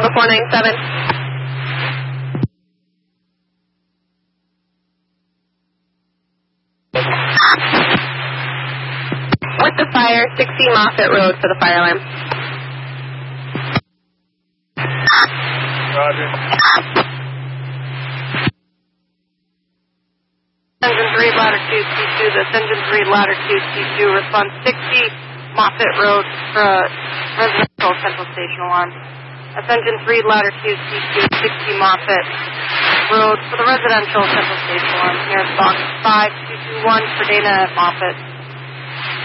497. With the fire, 60 Moffett Road for the fire alarm. Roger. Engine 3, ladder 2, T2. This engine 3, ladder 2, T2. Response 60 Moffett Road for residential central station alarm. That's engine 3, ladder 2, T2, 60 Moffett Road for the residential central station alarm. Nearest box 5221 for Dana at Moffett.